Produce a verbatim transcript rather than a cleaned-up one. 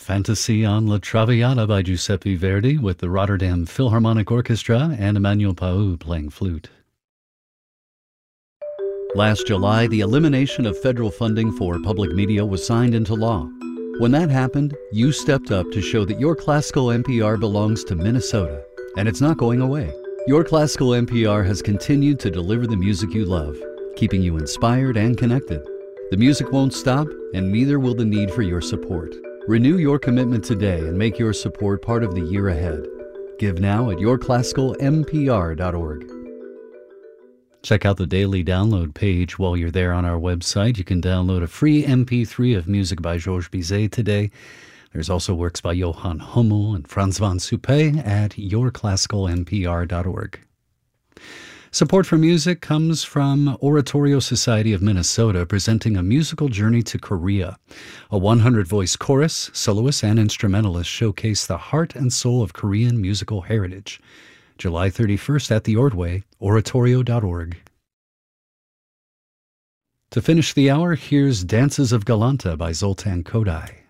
Fantasy on La Traviata by Giuseppe Verdi with the Rotterdam Philharmonic Orchestra and Emmanuel Pau playing flute. Last July, the elimination of federal funding for public media was signed into law. When that happened, you stepped up to show that your classical N P R belongs to Minnesota, and it's not going away. Your classical N P R has continued to deliver the music you love, keeping you inspired and connected. The music won't stop, and neither will the need for your support. Renew your commitment today and make your support part of the year ahead. Give now at your classical m p r dot org. Check out the daily download page while you're there on our website. You can download a free M P three of music by Georges Bizet today. There's also works by Johann Hummel and Franz von Suppé at your classical m p r dot org. Support for music comes from Oratorio Society of Minnesota, presenting a musical journey to Korea. A one hundred voice chorus, soloists, and instrumentalists showcase the heart and soul of Korean musical heritage. July thirty-first at the Ordway, oratorio dot org. To finish the hour, here's Dances of Galanta by Zoltan Kodály.